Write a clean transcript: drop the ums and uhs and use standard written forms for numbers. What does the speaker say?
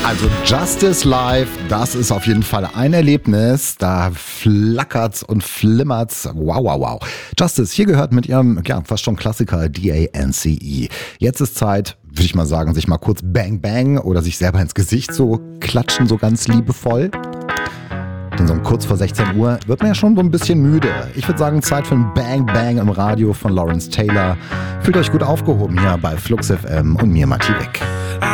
Also Justice Live, das ist auf jeden Fall ein Erlebnis. Da flackert's und flimmert's. Wow, wow, wow. Justice, hier gehört mit ihrem, ja, fast schon Klassiker DANCE. Jetzt ist Zeit, würde ich mal sagen, sich mal kurz Bang Bang oder sich selber ins Gesicht so klatschen, so ganz liebevoll. Denn so kurz vor 16 Uhr wird man ja schon so ein bisschen müde. Ich würde sagen, Zeit für ein Bang Bang im Radio von Lawrence Taylor. Fühlt euch gut aufgehoben hier bei Flux FM und mir, Matti Wick.